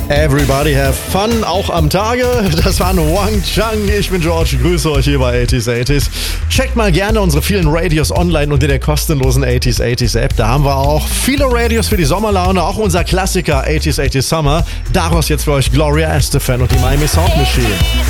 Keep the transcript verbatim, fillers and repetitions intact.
Everybody have fun, auch am Tage. Das war Wang Chang. Ich bin George, grüße euch hier bei achtziger achtziger. Checkt mal gerne unsere vielen Radios online unter der kostenlosen achtziger achtziger App. Da haben wir auch viele Radios für die Sommerlaune, auch unser Klassiker achtziger achtziger Summer. Daraus jetzt für euch Gloria Estefan und die Miami Sound Machine.